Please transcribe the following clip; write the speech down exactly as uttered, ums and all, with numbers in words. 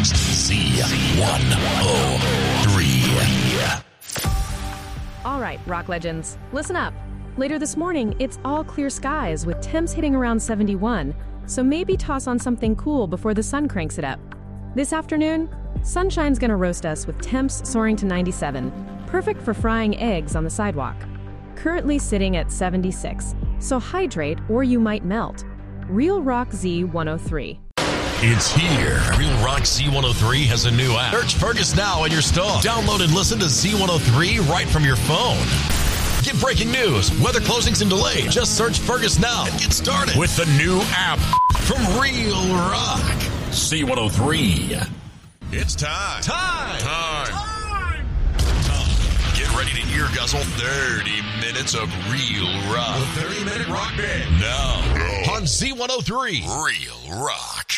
next. Z one oh three. All right, rock legends, listen up. Later this morning, it's all clear skies with temps hitting around seventy-one, so maybe toss on something cool before the sun cranks it up. This afternoon, sunshine's gonna roast us with temps soaring to ninety-seven, perfect for frying eggs on the sidewalk. Currently sitting at seventy-six, so hydrate or you might melt. Real Rock Z one oh three. It's here. Real Rock Z one oh three has a new app. Search Fergus now in your store. Download and listen to Z one oh three right from your phone. Get breaking news, weather closings and delays. Just search Fergus now and get started with the new app from Real Rock Z one oh three. It's time. Time. Time. Time. Time. Get ready to ear guzzle thirty minutes of Real Rock. The thirty minute rock band. Now, now on Z one oh three. Real Rock.